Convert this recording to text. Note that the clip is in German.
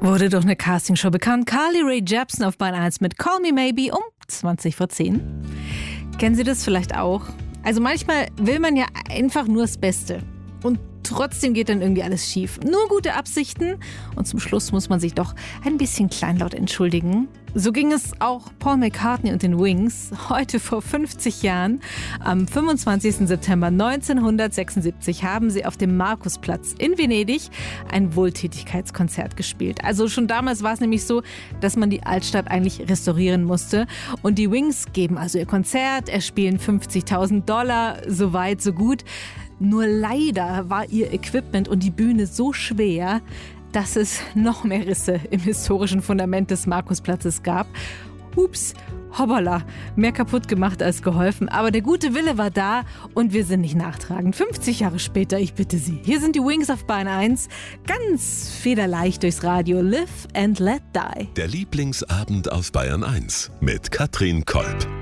Wurde durch eine Castingshow bekannt. Carly Rae Jepsen auf Bahn 1 mit Call Me Maybe um 20:10. Kennen Sie das vielleicht auch? Also manchmal will man ja einfach nur das Beste. Und trotzdem geht dann irgendwie alles schief. Nur gute Absichten und zum Schluss muss man sich doch ein bisschen kleinlaut entschuldigen. So ging es auch Paul McCartney und den Wings heute vor 50 Jahren. Am 25. September 1976 haben sie auf dem Markusplatz in Venedig ein Wohltätigkeitskonzert gespielt. Also schon damals war es nämlich so, dass man die Altstadt eigentlich restaurieren musste. Und die Wings geben also ihr Konzert, erspielen $50.000, so weit, so gut. Nur leider war ihr Equipment und die Bühne so schwer, dass es noch mehr Risse im historischen Fundament des Markusplatzes gab. Ups, hoppala, mehr kaputt gemacht als geholfen. Aber der gute Wille war da und wir sind nicht nachtragend. 50 Jahre später, ich bitte Sie. Hier sind die Wings auf Bahn 1. Ganz federleicht durchs Radio. Live and Let Die. Der Lieblingsabend auf Bayern 1 mit Katrin Kolb.